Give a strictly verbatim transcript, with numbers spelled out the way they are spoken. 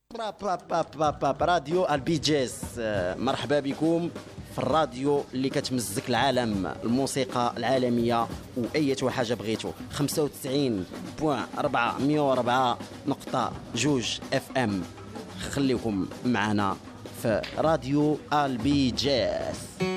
راديو البيجيز، مرحبا بكم في الراديو اللي كتمزك العالم، الموسيقى العالميه واي حاجه بغيتو. خمسة وتسعين فاصلة أربعة مية وأربعة نقطة جوج اف ام. خليكم معنا في راديو البيجيز.